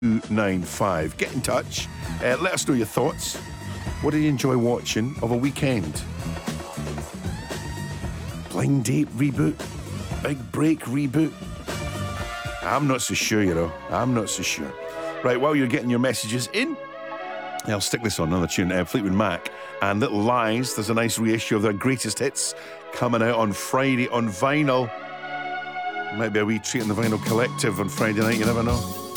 295. Get in touch. Let us know your thoughts. What did you enjoy watching of a weekend? Blind Date reboot? Big Break reboot? I'm not so sure, you know. I'm not so sure. Right, while you're getting your messages in, I'll stick this on another tune. Fleetwood Mac and Little Lies. There's a nice reissue of their greatest hits coming out on Friday on vinyl. Might be a wee treat in the Vinyl Collective on Friday night, you never know.